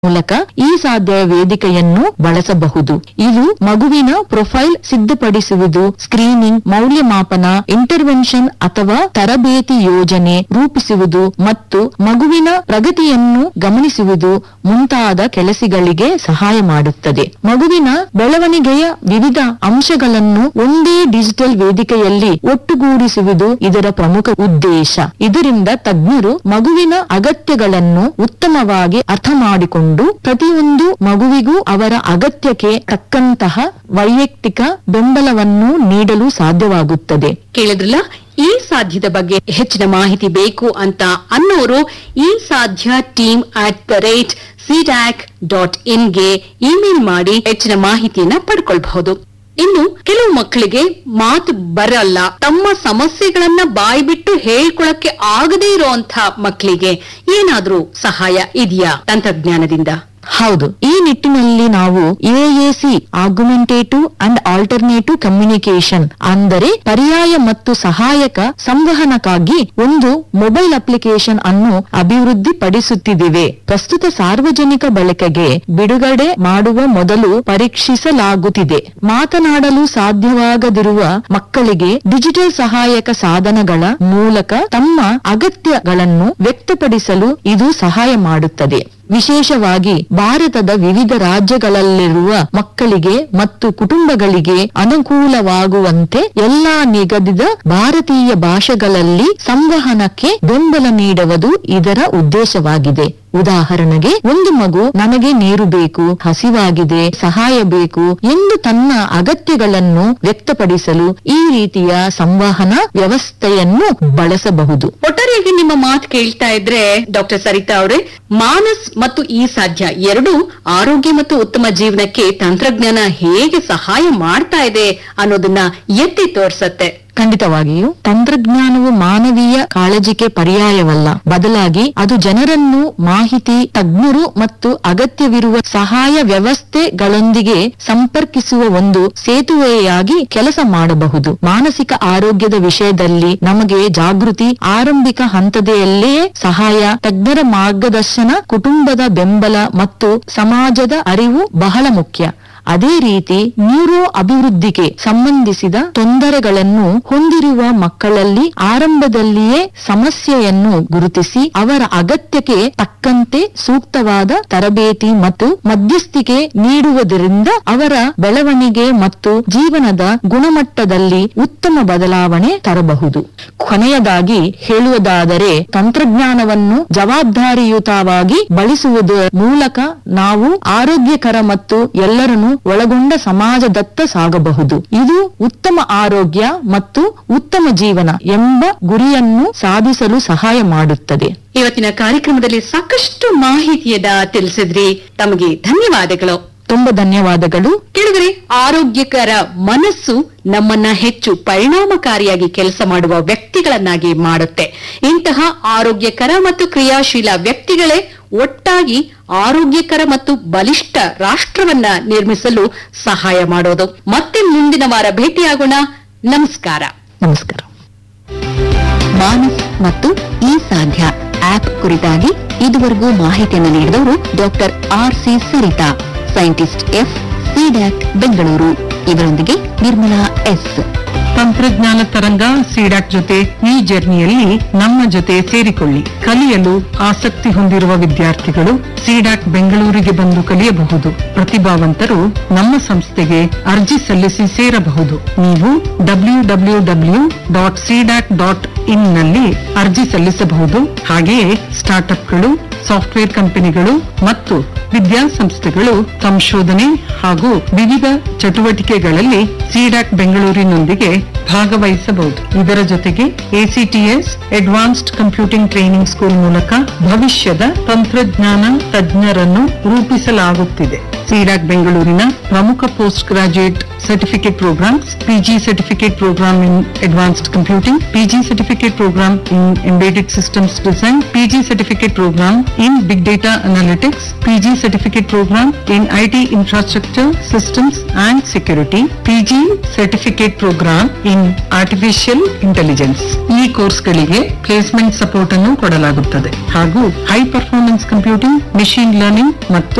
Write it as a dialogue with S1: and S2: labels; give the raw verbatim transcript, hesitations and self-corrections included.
S1: ಮೂಲಕ ಈ ಸಾಧ್ಯ ವೇದಿಕೆಯನ್ನು ಬಳಸಬಹುದು. ಇದು ಮಗುವಿನ ಪ್ರೊಫೈಲ್ ಸಿದ್ಧಪಡಿಸುವುದು, ಸ್ಕ್ರೀನಿಂಗ್, ಮೌಲ್ಯಮಾಪನ, ಇಂಟರ್ವೆನ್ಷನ್ ಅಥವಾ ತರಬೇತಿ ಯೋಜನೆ ರೂಪಿಸುವುದು ಮತ್ತು ಮಗುವಿನ ಪ್ರಗತಿಯನ್ನು ಗಮನಿಸುವುದು ಮುಂತಾದ ಕೆಲಸಗಳಿಗೆ ಸಹಾಯ ಮಾಡುತ್ತದೆ. ಮಗುವಿನ ಬೆಳವಣಿಗೆಯ ವಿವಿಧ ಅಂಶಗಳನ್ನು ಒಂದೇ ಡಿಜಿಟಲ್ ವೇದಿಕೆಯಲ್ಲಿ ಒಟ್ಟುಗೂಡಿಸುವುದು ಇದರ ಪ್ರಮುಖ ಉದ್ದೇಶ. ಇದರಿಂದ ತಜ್ಞರು ಮಗುವಿನ ಅಗತ್ಯಗಳನ್ನು ಉತ್ತಮವಾಗಿ ಅರ್ಥ ಮಾಡಿಕೊಂಡು ಪ್ರತಿಯೊಂದು ಮಗುವಿಗೂ ಅವರ ಅಗತ್ಯಕ್ಕೆ ತಕ್ಕಂತಹ ವೈಯಕ್ತಿಕ ಬೆಂಬಲವನ್ನು ನೀಡಲು ಸಾಧ್ಯವಾಗುತ್ತದೆ.
S2: ಕೇಳಿದ್ರಲ್ಲ, ಈ ಸಾಧ್ಯದ ಬಗ್ಗೆ ಹೆಚ್ಚಿನ ಮಾಹಿತಿ ಬೇಕು ಅಂತ ಅನ್ನೋರು ಈ ಸಾಧ್ಯ team at the rate CDAC dot ಇನ್ಗೆ email ಮಾಡಿ ಹೆಚ್ಚಿನ ಮಾಹಿತಿಯನ್ನ ಪಡ್ಕೊಳ್ಬಹುದು. ಇನ್ನು ಕೆಲವು ಮಕ್ಕಳಿಗೆ ಮಾತು ಬರಲ್ಲ, ತಮ್ಮ ಸಮಸ್ಯೆಗಳನ್ನ ಬಾಯ್ಬಿಟ್ಟು ಹೇಳ್ಕೊಳಕ್ಕೆ ಆಗದೇ ಇರುವಂತ ಮಕ್ಕಳಿಗೆ ಏನಾದ್ರೂ ಸಹಾಯ ಇದೆಯಾ ತಂತ್ರಜ್ಞಾನದಿಂದ?
S1: ಹೌದು, ಈ ನಿಟ್ಟಿನಲ್ಲಿ ನಾವು ಎಎಸಿ ಆಗ್ಯುಮೆಂಟೇಟಿವ್ ಅಂಡ್ ಆಲ್ಟರ್ನೇಟಿವ್ ಕಮ್ಯುನಿಕೇಶನ್ ಅಂದರೆ ಪರ್ಯಾಯ ಮತ್ತು ಸಹಾಯಕ ಸಂವಹನಕ್ಕಾಗಿ ಒಂದು ಮೊಬೈಲ್ ಅಪ್ಲಿಕೇಶನ್ ಅನ್ನು ಅಭಿವೃದ್ಧಿಪಡಿಸುತ್ತಿದ್ದೇವೆ. ಪ್ರಸ್ತುತ ಸಾರ್ವಜನಿಕ ಬಳಕೆಗೆ ಬಿಡುಗಡೆ ಮಾಡುವ ಮೊದಲು ಪರೀಕ್ಷಿಸಲಾಗುತ್ತಿದೆ. ಮಾತನಾಡಲು ಸಾಧ್ಯವಾಗದಿರುವ ಮಕ್ಕಳಿಗೆ ಡಿಜಿಟಲ್ ಸಹಾಯಕ ಸಾಧನಗಳ ಮೂಲಕ ತಮ್ಮ ಅಗತ್ಯಗಳನ್ನು ವ್ಯಕ್ತಪಡಿಸಲು ಇದು ಸಹಾಯ ಮಾಡುತ್ತದೆ. ವಿಶೇಷವಾಗಿ ಭಾರತದ ವಿವಿಧ ರಾಜ್ಯಗಳಲ್ಲಿರುವ ಮಕ್ಕಳಿಗೆ ಮತ್ತು ಕುಟುಂಬಗಳಿಗೆ ಅನುಕೂಲವಾಗುವಂತೆ ಎಲ್ಲಾ ನಿಗದಿತ ಭಾರತೀಯ ಭಾಷೆಗಳಲ್ಲಿ ಸಂವಹನಕ್ಕೆ ಬೆಂಬಲ ನೀಡುವುದು ಇದರ ಉದ್ದೇಶವಾಗಿದೆ. ಉದಾಹರಣೆಗೆ, ಒಂದು ಮಗು ನನಗೆ ನೀರು ಬೇಕು, ಹಸಿವಾಗಿದೆ, ಸಹಾಯ ಬೇಕು ಎಂದು ತನ್ನ ಅಗತ್ಯಗಳನ್ನು ವ್ಯಕ್ತಪಡಿಸಲು ಈ ರೀತಿಯ ಸಂವಹನ ವ್ಯವಸ್ಥೆಯನ್ನು ಬಳಸಬಹುದು.
S2: ಒಟ್ಟಾರೆಯಾಗಿ ನಿಮ್ಮ ಮಾತು ಕೇಳ್ತಾ ಇದ್ರೆ ಡಾಕ್ಟರ್ ಸರಿತಾ ಅವರೇ, ಮಾನಸ್ ಮತ್ತು ಈ ಸಾಧ್ಯ ಎರಡು ಆರೋಗ್ಯ ಮತ್ತು ಉತ್ತಮ ಜೀವನಕ್ಕೆ ತಂತ್ರಜ್ಞಾನ ಹೇಗೆ ಸಹಾಯ ಮಾಡ್ತಾ ಇದೆ ಅನ್ನೋದನ್ನ ಎತ್ತಿ ತೋರ್ಸತ್ತೆ.
S1: ಖಂಡಿತವಾಗಿಯೂ ತಂತ್ರಜ್ಞಾನವು ಮಾನವೀಯ ಕಾಳಜಿಗೆ ಪರ್ಯಾಯವಲ್ಲ, ಬದಲಾಗಿ ಅದು ಜನರನ್ನು ಮಾಹಿತಿ, ತಜ್ಞರು ಮತ್ತು ಅಗತ್ಯವಿರುವ ಸಹಾಯ ವ್ಯವಸ್ಥೆಗಳೊಂದಿಗೆ ಸಂಪರ್ಕಿಸುವ ಒಂದು ಸೇತುವೆಯಾಗಿ ಕೆಲಸ ಮಾಡಬಹುದು. ಮಾನಸಿಕ ಆರೋಗ್ಯದ ವಿಷಯದಲ್ಲಿ ನಮಗೆ ಜಾಗೃತಿ ಆರಂಭಿಕ ಹಂತದಲ್ಲಿಯೇ ಸಹಾಯ, ತಜ್ಞರ ಮಾರ್ಗದರ್ಶನ, ಕುಟುಂಬದ ಬೆಂಬಲ ಮತ್ತು ಸಮಾಜದ ಅರಿವು ಬಹಳ ಮುಖ್ಯ. ಅದೇ ರೀತಿ ನ್ಯೂರೋ ಅಭಿವೃದ್ಧಿಗೆ ಸಂಬಂಧಿಸಿದ ತೊಂದರೆಗಳನ್ನು ಹೊಂದಿರುವ ಮಕ್ಕಳಲ್ಲಿ ಆರಂಭದಲ್ಲಿಯೇ ಸಮಸ್ಯೆಯನ್ನು ಗುರುತಿಸಿ ಅವರ ಅಗತ್ಯಕ್ಕೆ ತಕ್ಕಂತೆ ಸೂಕ್ತವಾದ ತರಬೇತಿ ಮತ್ತು ಮಧ್ಯಸ್ಥಿಕೆ ನೀಡುವುದರಿಂದ ಅವರ ಬೆಳವಣಿಗೆ ಮತ್ತು ಜೀವನದ ಗುಣಮಟ್ಟದಲ್ಲಿ ಉತ್ತಮ ಬದಲಾವಣೆ ತರಬಹುದು. ಕೊನೆಯದಾಗಿ ಹೇಳುವುದಾದರೆ, ತಂತ್ರಜ್ಞಾನವನ್ನು ಜವಾಬ್ದಾರಿಯುತವಾಗಿ ಬಳಸುವುದರ ಮೂಲಕ ನಾವು ಆರೋಗ್ಯಕರ ಮತ್ತು ಎಲ್ಲರನ್ನು ಒಳಗೊಂಡ ಸಮಾಜದತ್ತ ಸಾಗಬಹುದು. ಇದು ಉತ್ತಮ ಆರೋಗ್ಯ ಮತ್ತು ಉತ್ತಮ ಜೀವನ ಎಂಬ ಗುರಿಯನ್ನು ಸಾಧಿಸಲು ಸಹಾಯ ಮಾಡುತ್ತದೆ.
S2: ಇವತ್ತಿನ ಕಾರ್ಯಕ್ರಮದಲ್ಲಿ ಸಾಕಷ್ಟು ಮಾಹಿತಿಯನ್ನ ತಿಳಿಸಿದ್ರಿ, ತಮಗೆ ಧನ್ಯವಾದಗಳು.
S1: ತುಂಬಾ ಧನ್ಯವಾದಗಳು.
S2: ಕೇಳಿದರೆ, ಆರೋಗ್ಯಕರ ಮನಸ್ಸು ನಮ್ಮನ್ನ ಹೆಚ್ಚು ಪರಿಣಾಮಕಾರಿಯಾಗಿ ಕೆಲಸ ಮಾಡುವ ವ್ಯಕ್ತಿಗಳನ್ನಾಗಿ ಮಾಡುತ್ತೆ. ಇಂತಹ ಆರೋಗ್ಯಕರ ಮತ್ತು ಕ್ರಿಯಾಶೀಲ ವ್ಯಕ್ತಿಗಳೇ ಒಟ್ಟಾಗಿ ಆರೋಗ್ಯಕರ ಮತ್ತು ಬಲಿಷ್ಠ ರಾಷ್ಟ್ರವನ್ನ ನಿರ್ಮಿಸಲು ಸಹಾಯ ಮಾಡೋದು. ಮತ್ತೆ ಮುಂದಿನ ವಾರ ಭೇಟಿಯಾಗೋಣ. ನಮಸ್ಕಾರ.
S1: ನಮಸ್ಕಾರ.
S3: ಮಾನಸ್ ಮತ್ತು ಈ ಸಾಧ್ಯ ಆಪ್ ಕುರಿತಾಗಿ ಇದುವರೆಗೂ ಮಾಹಿತಿಯನ್ನು ನೀಡಿದವರು doctor R C Sarita, scientist F, CDAC Bengaluru. ಇವರೊಂದಿಗೆ ನಿರ್ಮಲಾ ಎಸ್.
S4: ತಂತ್ರಜ್ಞಾನ ತರಂಗ ಸಿಡ್ಯಾಕ್ ಜೊತೆ ಈ ಜರ್ನಿಯಲ್ಲಿ ನಮ್ಮ ಜೊತೆ ಸೇರಿಕೊಳ್ಳಿ. ಕಲಿಯಲು ಆಸಕ್ತಿ ಹೊಂದಿರುವ ವಿದ್ಯಾರ್ಥಿಗಳು ಸಿಡ್ಯಾಕ್ ಬೆಂಗಳೂರಿಗೆ ಬಂದು ಕಲಿಯಬಹುದು. ಪ್ರತಿಭಾವಂತರು ನಮ್ಮ ಸಂಸ್ಥೆಗೆ ಅರ್ಜಿ ಸಲ್ಲಿಸಿ ಸೇರಬಹುದು. ನೀವು W W W dot CDAC dot in ನಲ್ಲಿ ಅರ್ಜಿ ಸಲ್ಲಿಸಬಹುದು. ಹಾಗೆಯೇ ಸ್ಟಾರ್ಟ್ಅಪ್ಗಳು, ಸಾಫ್ಟ್ವೇರ್ ಕಂಪನಿಗಳು ಮತ್ತು ವಿದ್ಯಾಸಂಸ್ಥೆಗಳು ಸಂಶೋಧನೆ ಹಾಗೂ ವಿವಿಧ ಚಟುವಟಿಕೆಗಳಲ್ಲಿ ಸಿಡ್ಯಾಕ್ ಬೆಂಗಳೂರಿನೊಂದಿಗೆ ಭಾಗವಹಿಸಬಹುದು. ಇದರ ಜೊತೆಗೆ ACTS advanced computing training school ಮೂಲಕ ಭವಿಷ್ಯದ ತಂತ್ರಜ್ಞಾನ ತಜ್ಞರನ್ನು ರೂಪಿಸಲಾಗುತ್ತಿದೆ. ಸಿಡಾಕ್ ಬೆಂಗಳೂರಿನ ಪ್ರಮುಖ post graduate certificate programmes, PG certificate program in advanced computing, PG certificate program in embedded systems design, PG certificate program in big data analytics, PG certificate program in IT infrastructure systems and security, PG certificate program in artificial intelligence. ಈ ಕೋರ್ಸ್ಗಳಿಗೆ placement support ಅನ್ನು ಕೊಡಲಾಗುತ್ತದೆ ಹಾಗೂ high performance computing, machine learning ಮತ್ತು